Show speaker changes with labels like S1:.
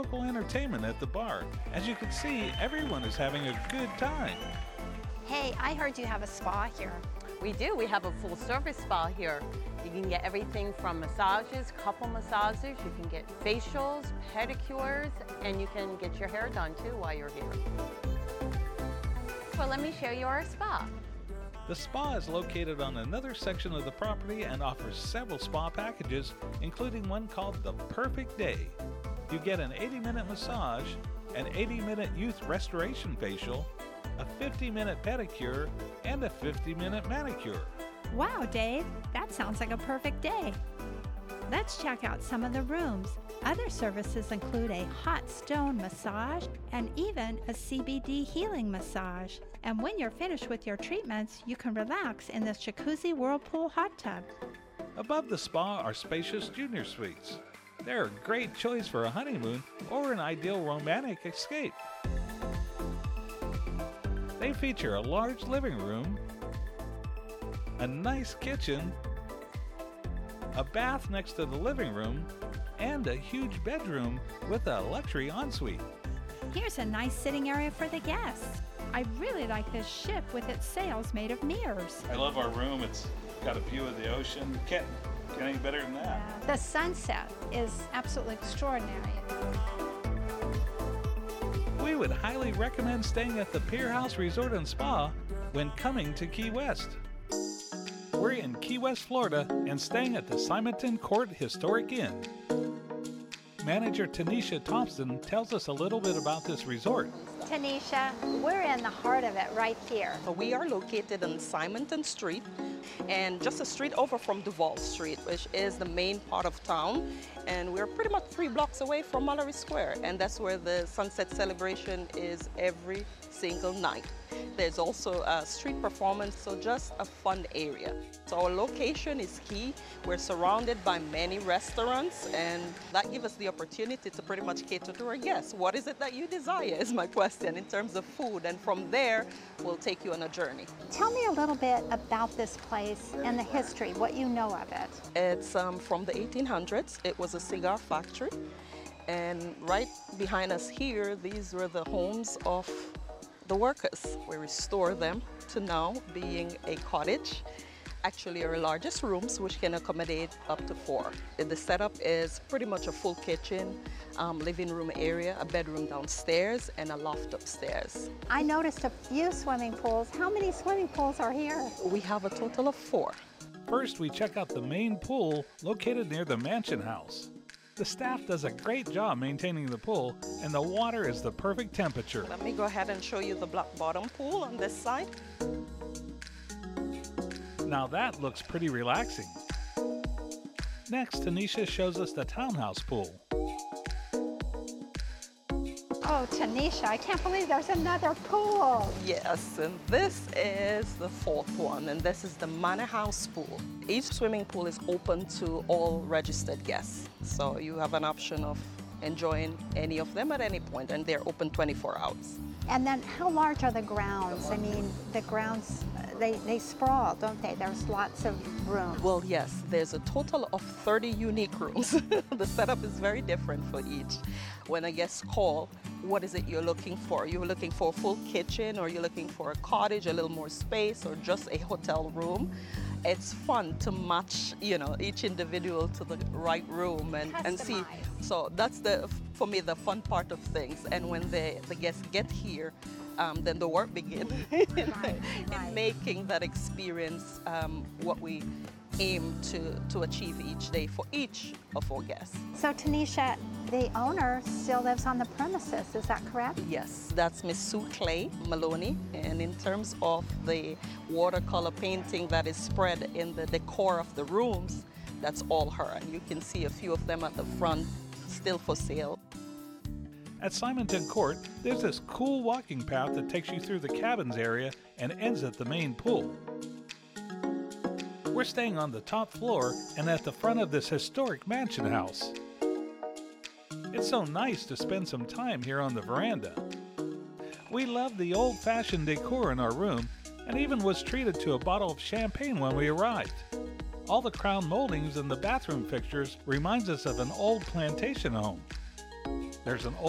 S1: local entertainment at the bar. As you can see, everyone is having a good time.
S2: Hey, I heard you have a spa here.
S3: We do. We have a full-service spa here. You can get everything from massages, couple massages, you can get facials, pedicures, and you can get your hair done too while you're here.
S2: Well, let me show you our spa.
S1: The spa is located on another section of the property and offers several spa packages, including one called The Perfect Day. You get an 80-minute massage, an 80-minute youth restoration facial, a 50-minute pedicure, and a 50-minute manicure.
S4: Wow, Dave, that sounds like a perfect day. Let's check out some of the rooms. Other services include a hot stone massage and even a CBD healing massage. And when you're finished with your treatments, you can relax in this jacuzzi whirlpool hot tub.
S1: Above the spa are spacious junior suites. They're a great choice for a honeymoon or an ideal romantic escape. They feature a large living room, a nice kitchen, a bath next to the living room, and a huge bedroom with a luxury ensuite.
S4: Here's a nice sitting area for the guests. I really like this ship with its sails made of mirrors.
S1: I love our room. It's got a view of the ocean. Can't get any better than that.
S2: The sunset is absolutely extraordinary.
S1: We would highly recommend staying at the Pier House Resort and Spa when coming to Key West. We're in Key West, Florida, and staying at the Simonton Court Historic Inn. Manager Tanisha Thompson tells us a little bit about this resort.
S2: Tanisha, we're in the heart of it right here.
S5: We are located on Simonton Street and just a street over from Duval Street, which is the main part of town. And we're pretty much 3 blocks away from Mallory Square, and that's where the sunset celebration is every single night. There's also a street performance, so just a fun area. So our location is key. We're surrounded by many restaurants, and that gives us the opportunity to pretty much cater to our guests. What is it that you desire is my question in terms of food, and from there, we'll take you on a journey.
S2: Tell me a little bit about this place and the history, what you know of it.
S5: It's from the 1800s. It was a cigar factory, and right behind us here, these were the homes of the workers. We restore them to now being a cottage. Actually, our largest rooms, which can accommodate up to 4. The setup is pretty much a full kitchen, living room area, a bedroom downstairs, and a loft upstairs.
S2: I noticed a few swimming pools. How many swimming pools are here?
S5: We have a total of 4.
S1: First, we check out the main pool located near the mansion house. The staff does a great job maintaining the pool, and the water is the perfect temperature.
S5: Let me go ahead and show you the black bottom pool on this side.
S1: Now that looks pretty relaxing. Next, Tanisha shows us the townhouse pool.
S2: Oh, Tanisha, I can't believe there's another pool.
S5: Yes, and this is the 4th one, and this is the Manor House pool. Each swimming pool is open to all registered guests, so you have an option of enjoying any of them at any point, and they're open 24 hours.
S2: And then how large are the grounds? I mean, the grounds, they sprawl, don't they? There's lots of room.
S5: Well, yes, there's a total of 30 unique rooms. The setup is very different for each. When a guest calls, what is it you're looking for? You're looking for a full kitchen, or you're looking for a cottage, a little more space, or just a hotel room? It's fun to match, each individual to the right room and see. So that's for me, the fun part of things. And when the guests get here, then the work begins in making that experience what we aim to achieve each day for each of our guests.
S2: So Tanisha, the owner still lives on the premises, is that correct?
S5: Yes, that's Miss Sue Clay Maloney. And in terms of the watercolor painting that is spread in the decor of the rooms, that's all her. And you can see a few of them at the front, still for sale.
S1: At Simonton Court, there's this cool walking path that takes you through the cabins area and ends at the main pool. We're staying on the top floor and at the front of this historic mansion house. It's so nice to spend some time here on the veranda. We love the old-fashioned decor in our room and even was treated to a bottle of champagne when we arrived. All the crown moldings and the bathroom fixtures reminds us of an old plantation home. There's an